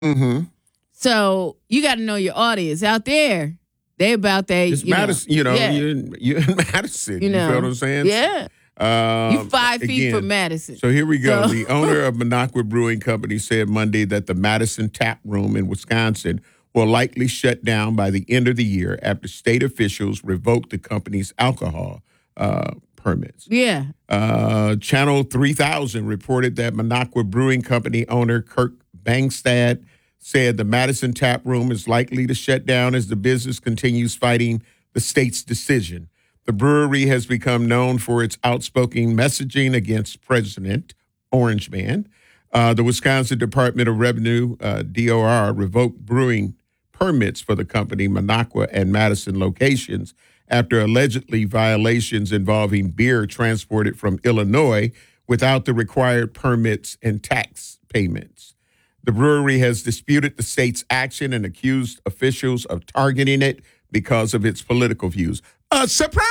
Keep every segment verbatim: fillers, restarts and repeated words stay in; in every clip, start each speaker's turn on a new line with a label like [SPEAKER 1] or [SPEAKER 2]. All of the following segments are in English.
[SPEAKER 1] Mm-hmm.
[SPEAKER 2] So you got to know your audience out there. They about that.
[SPEAKER 1] It's
[SPEAKER 2] you
[SPEAKER 1] Madison,
[SPEAKER 2] know,
[SPEAKER 1] you know,
[SPEAKER 2] yeah.
[SPEAKER 1] you're, in, you're in Madison.
[SPEAKER 2] You
[SPEAKER 1] You,
[SPEAKER 2] know,
[SPEAKER 1] feel what I'm saying?
[SPEAKER 2] Yeah.
[SPEAKER 1] Um,
[SPEAKER 2] you five feet
[SPEAKER 1] again,
[SPEAKER 2] from Madison.
[SPEAKER 1] So here we go.
[SPEAKER 2] So-
[SPEAKER 1] The owner of Minocqua Brewing Company said Monday that the Madison Tap Room in Wisconsin will likely shut down by the end of the year after state officials revoke the company's alcohol uh, permits.
[SPEAKER 2] Yeah.
[SPEAKER 1] Uh, Channel three thousand reported that Minocqua Brewing Company owner Kirk Bangstad said the Madison Tap Room is likely to shut down as the business continues fighting the state's decision. The brewery has become known for its outspoken messaging against President Orange Man. Uh, the Wisconsin Department of Revenue, uh, D O R, revoked brewing permits for the company Minocqua and Madison locations after allegedly violations involving beer transported from Illinois without the required permits and tax payments. The brewery has disputed the state's action and accused officials of targeting it because of its political views. A surprise!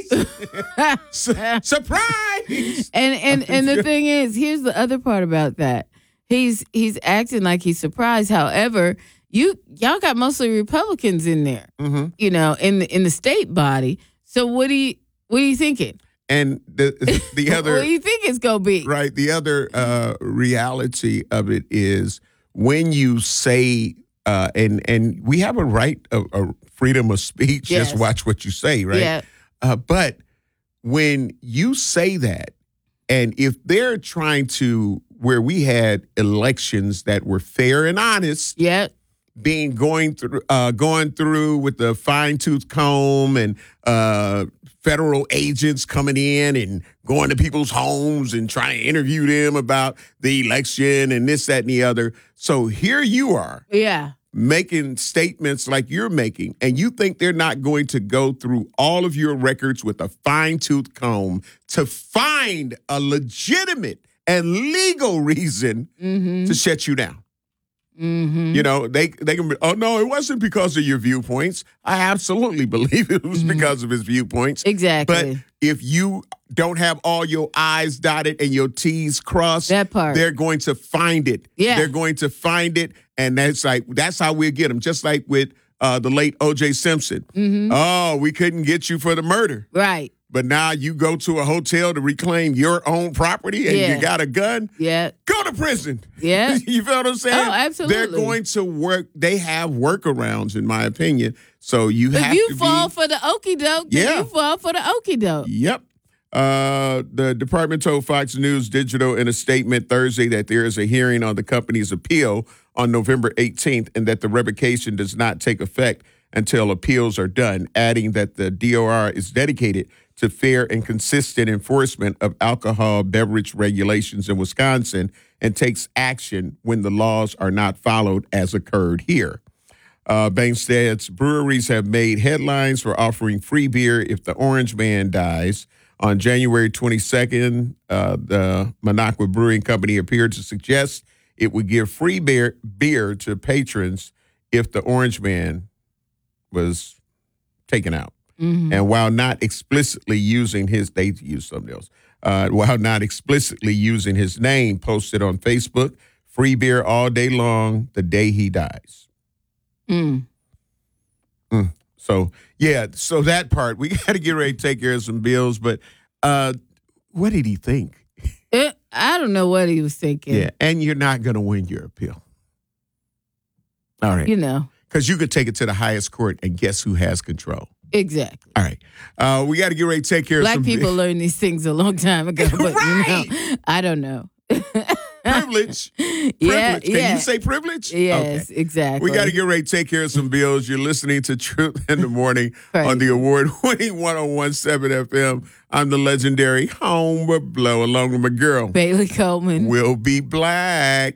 [SPEAKER 1] Su- surprise!
[SPEAKER 2] And and and the thing is, here's the other part about that. He's he's acting like he's surprised. However, you y'all got mostly Republicans in there,
[SPEAKER 1] mm-hmm.
[SPEAKER 2] you know, in the in the state body. So what do you what are you thinking?
[SPEAKER 1] And the the other,
[SPEAKER 2] what do you think it's gonna be?
[SPEAKER 1] Right. The other uh, reality of it is when you say, uh, and and we have a right of, of freedom of speech.
[SPEAKER 2] Yes.
[SPEAKER 1] Just watch what you say, right?
[SPEAKER 2] Yeah.
[SPEAKER 1] Uh, but when you say that, and if they're trying to, where we had elections that were fair and honest,
[SPEAKER 2] yeah,
[SPEAKER 1] being going through, uh, going through with the fine tooth comb and uh, federal agents coming in and going to people's homes and trying to interview them about the election and this, that, and the other. So here you are.
[SPEAKER 2] Yeah.
[SPEAKER 1] Making statements like you're making, and you think they're not going to go through all of your records with a fine-tooth comb to find a legitimate and legal reason
[SPEAKER 2] mm-hmm.
[SPEAKER 1] to shut you down.
[SPEAKER 2] Mm-hmm.
[SPEAKER 1] You know, they they can be, oh, no, it wasn't because of your viewpoints. I absolutely believe it was mm-hmm. because of his viewpoints.
[SPEAKER 2] Exactly.
[SPEAKER 1] But if you don't have all your I's dotted and your T's crossed,
[SPEAKER 2] that part.
[SPEAKER 1] They're going to find it.
[SPEAKER 2] Yeah.
[SPEAKER 1] They're going to find it. And that's like, that's how we'll get them. Just like with uh, the late O J Simpson.
[SPEAKER 2] Mm-hmm.
[SPEAKER 1] Oh, we couldn't get you for the murder.
[SPEAKER 2] Right.
[SPEAKER 1] But now you go to a hotel to reclaim your own property and
[SPEAKER 2] yeah.
[SPEAKER 1] you got a gun.
[SPEAKER 2] Yeah.
[SPEAKER 1] Go to prison.
[SPEAKER 2] Yeah.
[SPEAKER 1] You feel what I'm saying?
[SPEAKER 2] Oh, absolutely.
[SPEAKER 1] They're going to work. They have workarounds, in my opinion. So you
[SPEAKER 2] if
[SPEAKER 1] have
[SPEAKER 2] you
[SPEAKER 1] to
[SPEAKER 2] fall
[SPEAKER 1] be,
[SPEAKER 2] for the okie doke,
[SPEAKER 1] yeah.
[SPEAKER 2] you fall for the okie doke.
[SPEAKER 1] Yep. Uh, the department told Fox News Digital in a statement Thursday that there is a hearing on the company's appeal on November eighteenth and that the revocation does not take effect until appeals are done, adding that the D O R is dedicated to fair and consistent enforcement of alcohol beverage regulations in Wisconsin and takes action when the laws are not followed, as occurred here. Uh, Bangstad's breweries have made headlines for offering free beer if the Orange Man dies. On January twenty-second, uh, the Minocqua Brewing Company appeared to suggest it would give free beer, beer to patrons if the Orange Man was taken out.
[SPEAKER 2] Mm-hmm.
[SPEAKER 1] And while not explicitly using his, they used something else, uh, while not explicitly using his name, posted on Facebook, free beer all day long the day he dies.
[SPEAKER 2] Mm.
[SPEAKER 1] Mm. So, yeah, so that part, we got to get ready to take care of some bills. But uh, what did he think?
[SPEAKER 2] It, I don't know what he was thinking.
[SPEAKER 1] Yeah, and you're not going to win your appeal. All right.
[SPEAKER 2] You know.
[SPEAKER 1] Because you could take it to the highest court, and guess who has control?
[SPEAKER 2] Exactly.
[SPEAKER 1] All right. Uh, we got to get ready to take care
[SPEAKER 2] Black
[SPEAKER 1] of some
[SPEAKER 2] people
[SPEAKER 1] bills.
[SPEAKER 2] learned these things a long time ago. But,
[SPEAKER 1] Right.
[SPEAKER 2] you know, I don't know.
[SPEAKER 1] Privilege.
[SPEAKER 2] Yeah,
[SPEAKER 1] Privilege. Can
[SPEAKER 2] yeah.
[SPEAKER 1] you say privilege?
[SPEAKER 2] Yes,
[SPEAKER 1] Okay.
[SPEAKER 2] exactly.
[SPEAKER 1] We got to get ready to take care of some bills. You're listening to Truth in the Morning
[SPEAKER 2] Right.
[SPEAKER 1] on the award-winning one oh one point seven F M. I'm the legendary Homer Blow, along with my girl,
[SPEAKER 2] Bailey Coleman.
[SPEAKER 1] Will Be Black.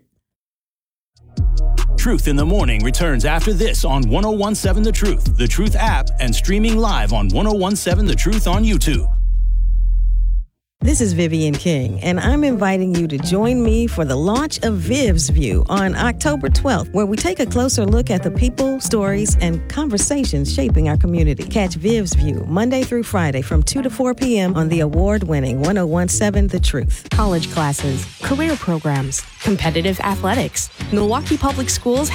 [SPEAKER 3] Truth in the Morning returns after this on one oh one point seven The Truth, The Truth app, and streaming live on one oh one point seven The Truth on YouTube.
[SPEAKER 4] This is Vivian King, and I'm inviting you to join me for the launch of Viv's View on October twelfth, where we take a closer look at the people, stories, and conversations shaping our community. Catch Viv's View Monday through Friday from two to four p.m. on the award-winning one oh one seven The Truth.
[SPEAKER 5] College classes, career programs, competitive athletics. Milwaukee Public Schools